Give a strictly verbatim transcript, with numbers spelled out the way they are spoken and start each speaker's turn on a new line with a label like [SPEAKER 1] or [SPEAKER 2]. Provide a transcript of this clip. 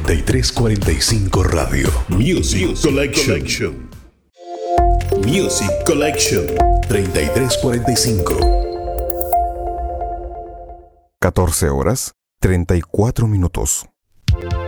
[SPEAKER 1] treinta y tres cuarenta y cinco Radio. Music, Music Collection. Collection. Music Collection. treinta y tres cuarenta y cinco.
[SPEAKER 2] catorce horas, treinta y cuatro minutos.